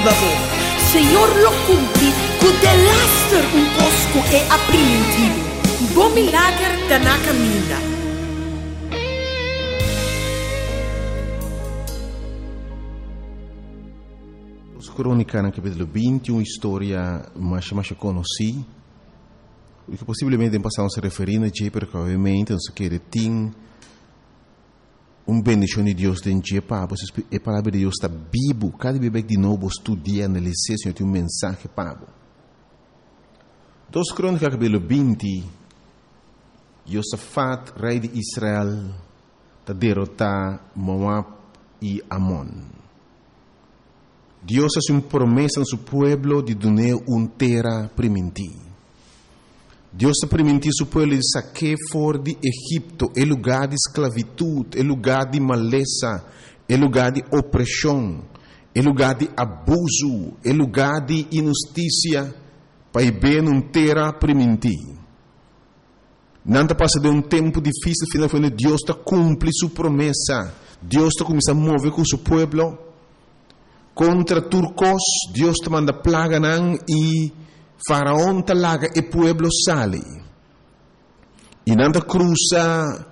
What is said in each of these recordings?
viva bo. Senhor lo cumpri, cu de laster cosco e apprimentivo. Bo milagre da na caminha. Crônica no capítulo 20, uma história mais conhecida, que possivelmente passamos a referir a Jé, porque obviamente nós queremos ter bendição de Deus dentro de Jé, a palavra de Deus está viva, cada vez de novo estudia, analisar, Senhor, tem mensagem para você. 2 Crônicas capítulo 20, Josafat, rei de Israel, está derrotar Moab e Amon. Deus hace uma promessa no seu povo de dar uma terra primitiva. Deus permitiu seu povo de sacar fora de Egipto, é lugar de esclavitud, é lugar de maleza, é lugar de opressão, é lugar de abuso, é lugar de injustiça, para ir bem uma terra primitiva. Não passa de um tempo difícil, finalmente Deus está cumpre sua promessa. Deus está começando a mover com seu povo. Contra turcos, Deus te manda plaga e faraón te laga e pueblo sale. E nanda cruza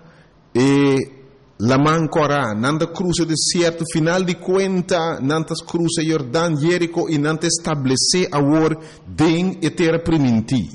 la mancora, nanda cruza deserto, final de conta, nanda cruza Jordão, Jerico e nanda estabelece agora den e terra primitiva.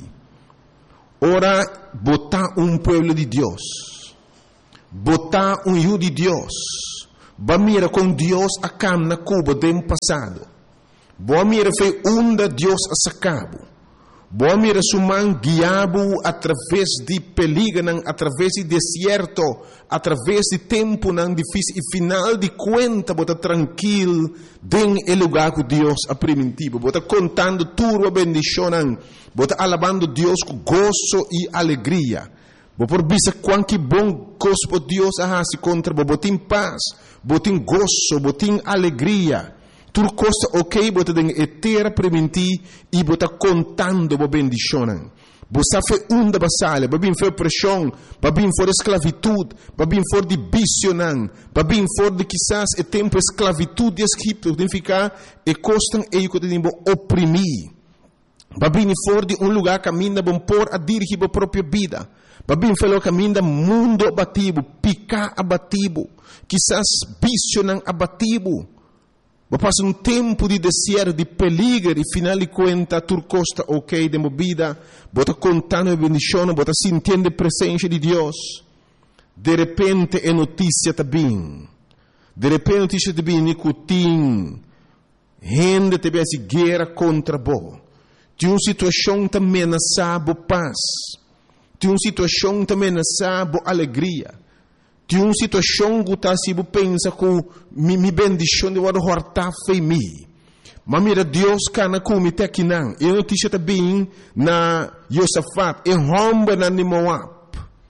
Ora, botar pueblo de Deus, botar hijo de Deus. Ba mira com Deus a cam na Cuba do passado. Boa mira foi onde Deus a sacabo. Boa mira suman guiabo através de peligro, através de deserto, através de tempo não difícil e final de conta bota tranquilo den el lugar que Deus a primitivo. Bota contando tudo a bendição, bota alabando Deus com gozo e alegria. Bo por bisa quanto bom gosto Deus se contra bo botin paz, botin gozo, botin alegria. Tudo costa ok, bota den etera prementi e bota contando bo bendicionan. Bo sa fe unda basale, ba bin fe pressão, ba bin for esclavitud, ba bin for de bicionan, ba bin for de quizás e tempo esclavitud de Egipto, significa e costan e que tem bo oprimir. Ba bin for de lugar caminha bom por a dirigir a própria vida. Babim falou caminho mundo abatido, picar abatido, quizás visionam abatido. Passa tempo de deserto, de peligro, e final de conta, turcosta ok de movida, bota contando a bendição, bota sentindo a presença de Deus. De repente é notícia também. De repente notícia também, nicotim, gente te vê guerra contra bo. De uma situação que ameaça a paz. De uma situação também nessa boa alegria. De uma situação que está se pensa que me bendição de uma horta foi me. Mas mira Deus cana como te aqui não. E notícia também na Josafat e romba na Moab.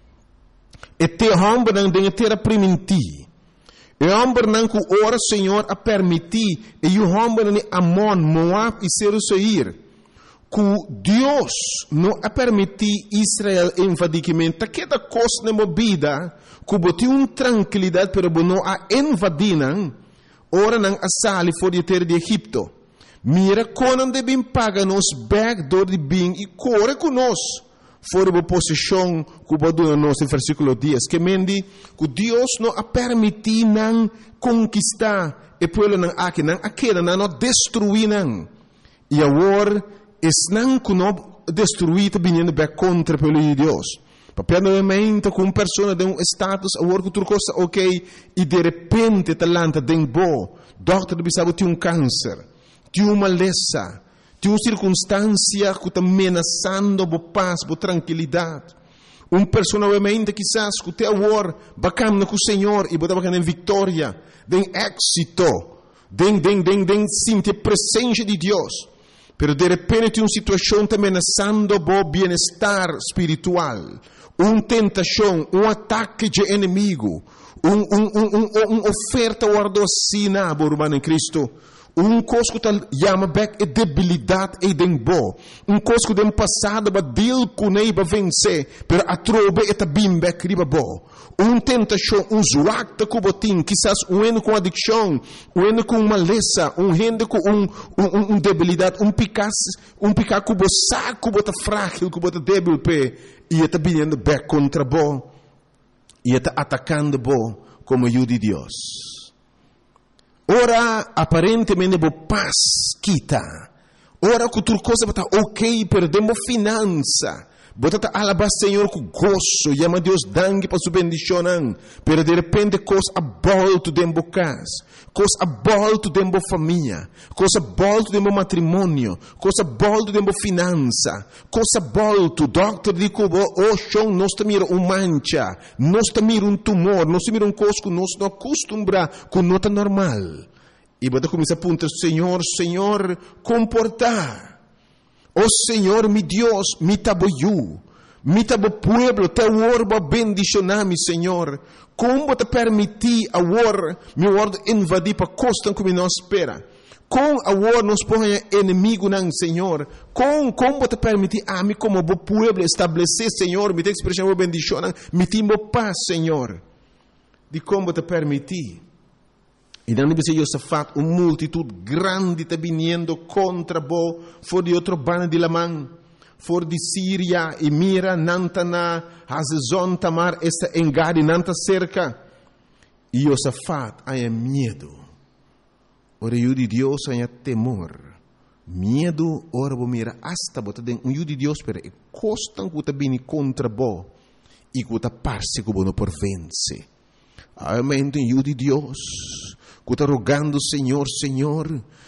E te romba na de terra primitiva. E romba na que ora Senhor a permitir e o romba na Amon, Moab e Seir. Que Deus não a permitir Israel invadimento, que da coisa na movida, que botou uma tranquilidade para não a invadir, ora não a sair fora de terra de Egipto. Mira quando devem pagar nos backdoor de bem e corre conosco fora da posição que botou nos no versículo 10, que mende que Deus não a permitir não conquistar e pueblo não aqui não aquela não destruir não. E agora não que não destruir vindo contra pelo de Deus. Papel novamente com uma pessoa de um status, agora que tu costa ok, e de repente talanta den bo, doutor bisabo tem câncer, tem uma maleza, tem uma circunstância que está ameaçando a paz, a tranquilidade. Uma pessoa novamente quizás que te agora bacana com o Senhor e botar bacana em vitória, den êxito, den sentir a presença de Deus. Pero de repente uma situação está ameaçando o bem-estar espiritual, uma tentação, um ataque de inimigo, uma oferta guardocina, irmão em Cristo, coisa que tal chama back é debilidade e dembo. Coisa que dem passado ba deal kunei ba vencer, pero a trobe eta bim back riba bo. Tentação, zwakte que botin, quizás com adicção, com maleza, gente com debilidade, picado que bosa, que bota frágil, que bota débil pe, e eta vindo back contra bo, e eta atacando bo como ajuda de Deus. Ora, aparentemente, bo paz quita. Ora, que outra coisa está ok, perdemos finança. Bota alabar Senhor com gozo, chama Deus dangue para sua bendição, pero de repente coisa abolto dentro da casa, coisa abolto dentro da família, coisa abolto dentro do matrimônio, coisa abolto dentro da finança, coisa abolto, doctor diz oh chão, nós mira mancha, nós mira tumor, nós mira coisa que nós não acostumbra com nota normal. E bota começa a apontar, Senhor, comportar. Oh Senhor, mi Deus, mi taboyu, mi tabo pueblo, te orba bendicionami, Senhor. Como te permitir a mi word invadir para costa como nós espera. Com a nos põe inimigo não, Senhor. Como te permitir a mim como bo pueblo estabelecer, Senhor, mi te expressão bendição, mi timbo paz, Senhor. De como te permitir. E dan bisa Josafat, multitud grande te viniendo contra bo, for de outro banda de lamang, for de Síria, e mira, nantana, Hazezon, Tamar, esta engadi, nanta cerca. E Josafat, há medo. Ora, o de Deus, há temor. Medo, ora, bo mira, hasta bota den, o de Deus, pero e costan que te vini contra bo, e que te parse que bo no por vence. Amém, o de Deus. Que está rogando, Senhor,